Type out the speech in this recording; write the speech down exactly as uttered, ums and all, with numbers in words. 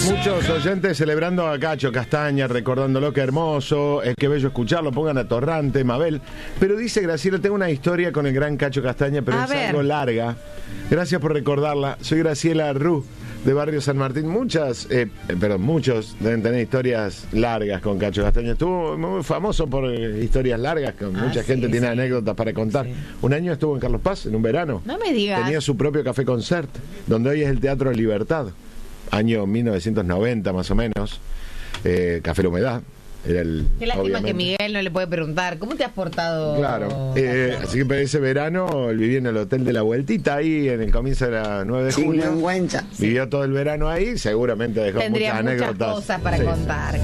Muchos oyentes celebrando a Cacho Castaña, recordándolo, qué hermoso, es que bello escucharlo, pongan a Torrante, Mabel. Pero dice Graciela, tengo una historia con el gran Cacho Castaña, pero A es ver. algo larga. Gracias por recordarla. Soy Graciela Ru, de Barrio San Martín. Muchas, eh, perdón, muchos deben tener historias largas con Cacho Castaña. Estuvo muy famoso por eh, historias largas, con Ah, mucha sí, gente tiene sí. anécdotas para contar. Sí. Un año estuvo en Carlos Paz, en un verano. No me digas. Tenía su propio café concert, donde hoy es el Teatro Libertad. Año mil novecientos noventa más o menos. eh, Café La Humedad. Era el, Qué lástima obviamente. que Miguel no le puede preguntar, ¿cómo te has portado? Claro, eh, así que para ese verano él vivía en el Hotel de la Vueltita, ahí en el comienzo de la nueve de junio. Sinvergüenza. Vivió todo el verano ahí, seguramente dejó Tendría muchas muchas anécdotas. cosas para Sí, sí. contar.